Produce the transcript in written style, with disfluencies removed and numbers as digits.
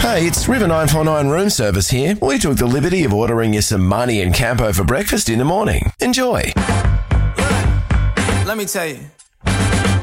Hey, it's River 949 room service here. We took the liberty of ordering you some money and Campo for breakfast in the morning. Enjoy. Let me tell you.